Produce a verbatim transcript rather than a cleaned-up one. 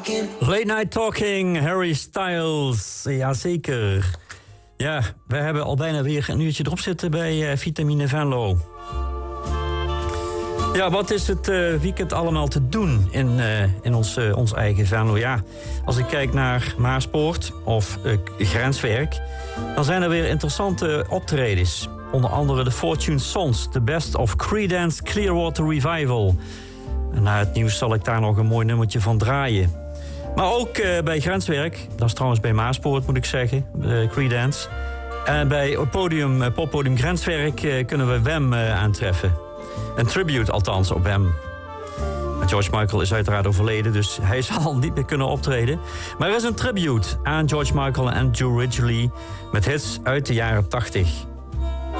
Late Night Talking, Harry Styles. Jazeker. Ja, we hebben al bijna weer een uurtje erop zitten bij uh, Vitamine Venlo. Ja, wat is het uh, weekend allemaal te doen in, uh, in ons, uh, ons eigen Venlo? Ja, als ik kijk naar Maarspoort of uh, Grenswerk, dan zijn er weer interessante optredens. Onder andere de Fortune Sons, The Best of Creedence Clearwater Revival. En na het nieuws zal ik daar nog een mooi nummertje van draaien. Maar ook uh, bij Grenswerk, dat is trouwens bij Maaspoort moet ik zeggen, uh, Creedence. En bij podium, uh, poppodium Grenswerk uh, kunnen we Wem uh, aantreffen. Een tribute althans op Wem. George Michael is uiteraard overleden, dus hij zal niet meer kunnen optreden. Maar er is een tribute aan George Michael en Andrew Ridgeley met hits uit de jaren tachtig.